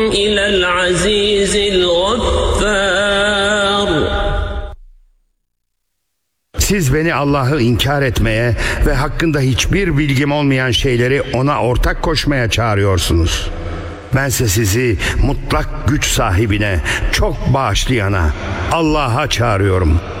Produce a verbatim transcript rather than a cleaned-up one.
إلى العزيز الغفار. Siz beni Allah'ı inkar etmeye ve hakkında hiçbir bilgim olmayan şeyleri ona ortak koşmaya çağırıyorsunuz. Bense sizi mutlak güç sahibine, çok bağışlayana, Allah'a çağırıyorum.